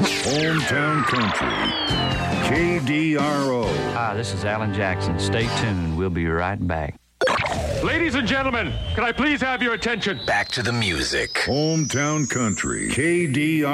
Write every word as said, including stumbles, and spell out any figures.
Hometown Country, K D R O. Hi, this is Alan Jackson. Stay tuned. We'll be right back. Ladies and gentlemen, can I please have your attention? Back to the music. Hometown Country, K D R O.